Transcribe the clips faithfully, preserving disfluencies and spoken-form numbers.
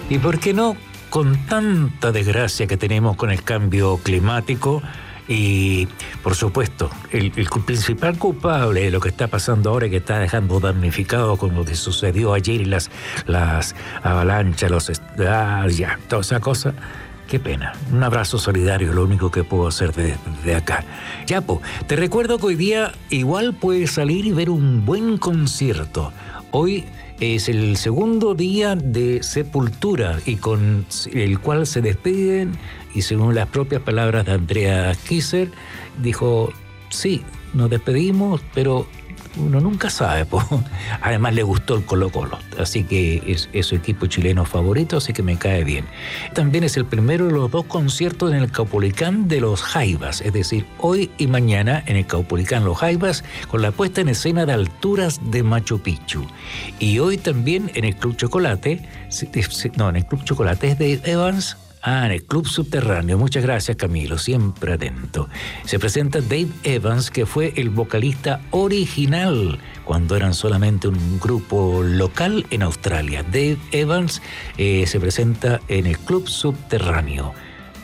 ¿Y por qué no, con tanta desgracia que tenemos con el cambio climático? Y, por supuesto, el, el principal culpable de lo que está pasando ahora, que está dejando damnificado con lo que sucedió ayer y las, las avalanchas, los... Ah, ya, toda esa cosa. Qué pena. Un abrazo solidario es lo único que puedo hacer desde de acá. Yapo, te recuerdo que hoy día igual puedes salir y ver un buen concierto. Hoy es el segundo día de Sepultura y con el cual se despiden, y según las propias palabras de Andrea Kisser, dijo, sí, nos despedimos, pero uno nunca sabe, po. Además le gustó el Colo-Colo, así que es, es su equipo chileno favorito, así que me cae bien. También es el primero de los dos conciertos en el Caupolicán de los Jaivas, es decir, hoy y mañana en el Caupolicán Los Jaivas, con la puesta en escena de Alturas de Machu Picchu. Y hoy también en el Club Chocolate, no, en el Club Chocolate es de Evans. Ah, en el Club Subterráneo. Muchas gracias, Camilo, siempre atento. Se presenta Dave Evans, que fue el vocalista original cuando eran solamente un grupo local en Australia. Dave Evans eh, se presenta en el Club Subterráneo.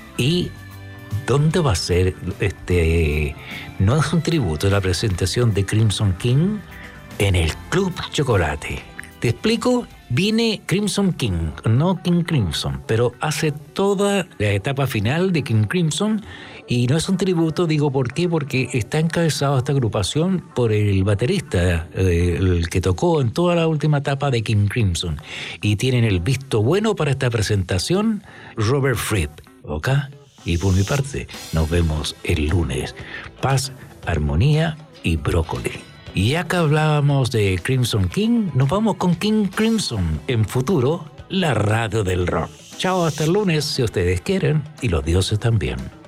¿Y dónde va a ser? Este, no es un tributo, es la presentación de Crimson King en el Club Chocolate. ¿Te explico? Viene Crimson King, no King Crimson, pero hace toda la etapa final de King Crimson y no es un tributo, digo por qué, porque está encabezado esta agrupación por el baterista, eh, el que tocó en toda la última etapa de King Crimson. Y tienen el visto bueno para esta presentación, Robert Fripp, ¿ok? Y por mi parte, nos vemos el lunes. Paz, armonía y brócoli. Y ya que hablábamos de Crimson King, nos vamos con King Crimson en Futuro, la radio del rock. Chao, hasta el lunes, si ustedes quieren, y los dioses también.